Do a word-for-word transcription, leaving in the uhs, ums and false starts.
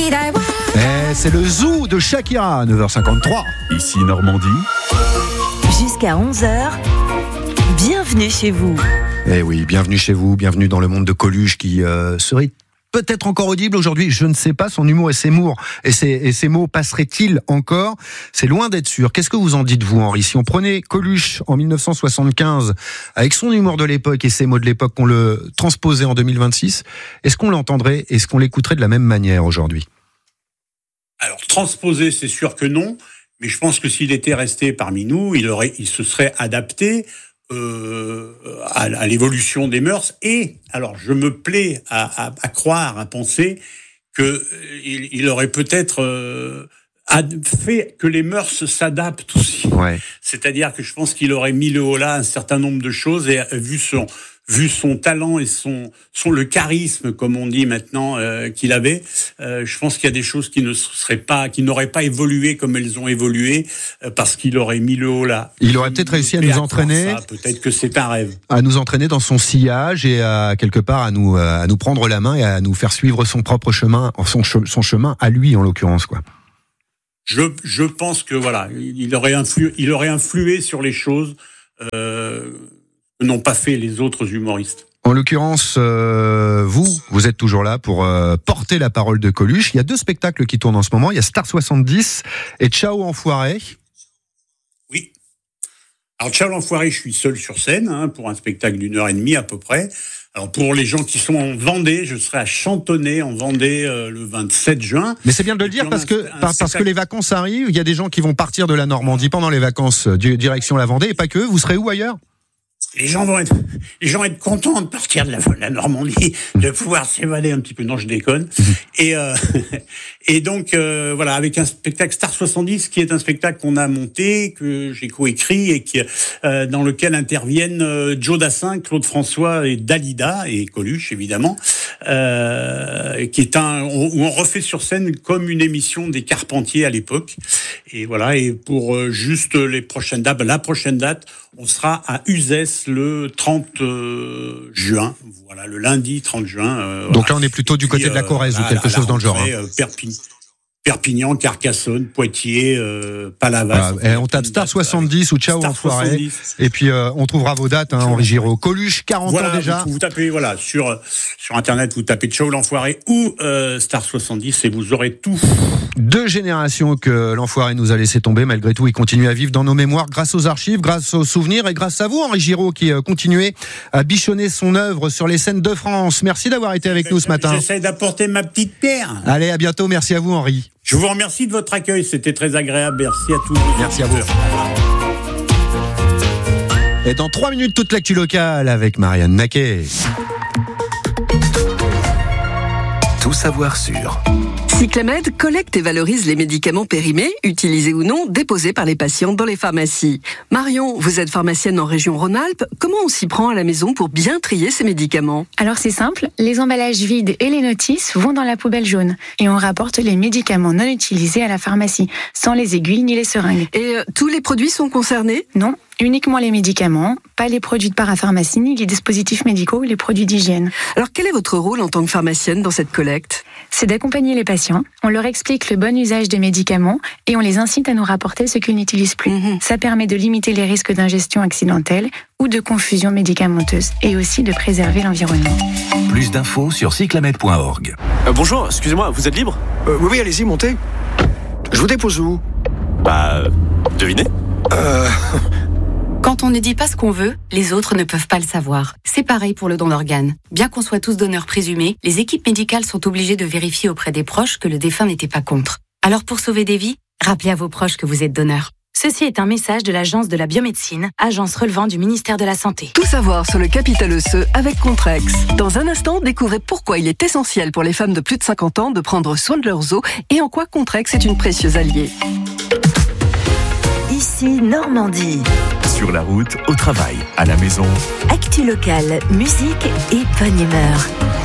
Eh, c'est le zoo de Shakira, neuf heures cinquante-trois. Ici Normandie. Jusqu'à onze heures, bienvenue chez vous. Eh oui, bienvenue chez vous, bienvenue dans le monde de Coluche qui euh, serait peut-être encore audible aujourd'hui, je ne sais pas, son humour et ses mots, et ses, et ses mots passeraient-ils encore ? C'est loin d'être sûr. Qu'est-ce que vous en dites, vous, Henri ? Si on prenait Coluche en mille neuf cent soixante-quinze, avec son humour de l'époque et ses mots de l'époque, qu'on le transposait en deux mille vingt-six, est-ce qu'on l'entendrait, est-ce qu'on l'écouterait de la même manière aujourd'hui ? Alors, transposer, c'est sûr que non, mais je pense que s'il était resté parmi nous, il, aurait, il se serait adapté Euh, à, à l'évolution des mœurs. Et alors, je me plais à, à, à croire, à penser que il, il aurait peut-être euh, fait que les mœurs s'adaptent aussi. Ouais. C'est-à-dire que je pense qu'il aurait mis le haut là un certain nombre de choses et vu son vu son talent et son son le charisme, comme on dit maintenant, euh, qu'il avait, euh, je pense qu'il y a des choses qui ne seraient pas, qui n'auraient pas évolué comme elles ont évolué, euh, parce qu'il aurait mis le haut là. Il aurait peut-être réussi à nous entraîner. Ça, peut-être que c'est un rêve. À nous entraîner dans son sillage et à quelque part à nous à nous prendre la main et à nous faire suivre son propre chemin, son son chemin à lui en l'occurrence, quoi. Je je pense que voilà, il aurait influé, il aurait influé sur les choses. Euh, que n'ont pas fait les autres humoristes. En l'occurrence, euh, vous, vous êtes toujours là pour euh, porter la parole de Coluche. Il y a deux spectacles qui tournent en ce moment. Il y a Star soixante-dix et Ciao Enfoiré. Oui. Alors Ciao l'Enfoiré, je suis seul sur scène hein, pour un spectacle d'une heure et demie à peu près. Alors pour les gens qui sont en Vendée, je serai à Chantonnay en Vendée euh, le vingt-sept juin. Mais c'est bien de le dire parce que un, un parce spectacle... que les vacances arrivent. Il y a des gens qui vont partir de la Normandie pendant les vacances direction la Vendée et pas que. Vous serez où ailleurs ? Les gens vont être, les gens vont être contents de partir de la, de la Normandie, de pouvoir s'évader un petit peu. Non, je déconne. Et euh, et donc euh, voilà, avec un spectacle Star soixante-dix, qui est un spectacle qu'on a monté, que j'ai coécrit et qui euh, dans lequel interviennent euh, Joe Dassin, Claude François et Dalida et Coluche évidemment, euh, qui est un où on refait sur scène comme une émission des Carpentiers à l'époque. Et voilà. Et pour euh, juste les prochaines dates, la prochaine date, on sera à Uzès le trente juin, voilà, le lundi trente juin. Euh, Donc voilà. là, on est plutôt du côté de la Corrèze euh, ou quelque chose dans le genre. Hein. Euh, Perpignan. Perpignan, Carcassonne, Poitiers, euh, Palavas. Voilà. Et on tape Star soixante-dix ou Ciao Enfoiré. Et puis euh, on trouvera vos dates, hein, Henri Giraud. Coluche, quarante voilà, ans déjà. Vous, vous tapez voilà sur sur internet, vous tapez Ciao l'Enfoiré ou euh, Star soixante-dix et vous aurez tout. Deux générations que l'Enfoiré nous a laissé tomber. Malgré tout, il continue à vivre dans nos mémoires grâce aux archives, grâce aux souvenirs et grâce à vous, Henri Giraud, qui euh, continuez à bichonner son œuvre sur les scènes de France. Merci d'avoir été avec nous ce matin. J'essaie d'apporter ma petite pierre. Allez, à bientôt. Merci à vous, Henri. Je vous remercie de votre accueil, c'était très agréable. Merci à tous. Merci à vous. Et dans trois minutes, toute l'actu locale avec Marianne Naquet. Tout savoir sur Cyclamed collecte et valorise les médicaments périmés, utilisés ou non, déposés par les patients dans les pharmacies. Marion, vous êtes pharmacienne en région Rhône-Alpes. Comment on s'y prend à la maison pour bien trier ces médicaments ? Alors c'est simple, les emballages vides et les notices vont dans la poubelle jaune. Et on rapporte les médicaments non utilisés à la pharmacie, sans les aiguilles ni les seringues. Et euh, tous les produits sont concernés ? Non. Uniquement les médicaments, pas les produits de parapharmacie, ni les dispositifs médicaux ou les produits d'hygiène. Alors quel est votre rôle en tant que pharmacienne dans cette collecte ? C'est d'accompagner les patients, on leur explique le bon usage des médicaments et on les incite à nous rapporter ce qu'ils n'utilisent plus. Mmh. Ça permet de limiter les risques d'ingestion accidentelle ou de confusion médicamenteuse et aussi de préserver l'environnement. Plus d'infos sur cyclamed point org. Euh, bonjour, excusez-moi, vous êtes libre ? euh, Oui, oui, allez-y, montez. Je vous dépose où ? Bah, devinez. Euh... Quand on ne dit pas ce qu'on veut, les autres ne peuvent pas le savoir. C'est pareil pour le don d'organes. Bien qu'on soit tous donneurs présumés, les équipes médicales sont obligées de vérifier auprès des proches que le défunt n'était pas contre. Alors pour sauver des vies, rappelez à vos proches que vous êtes donneur. Ceci est un message de l'Agence de la biomédecine, agence relevant du ministère de la Santé. Tout savoir sur le capital osseux avec Contrex. Dans un instant, découvrez pourquoi il est essentiel pour les femmes de plus de cinquante ans de prendre soin de leurs os et en quoi Contrex est une précieuse alliée. Ici Normandie. Sur la route, au travail, à la maison. Actu locale, musique et bonne humeur.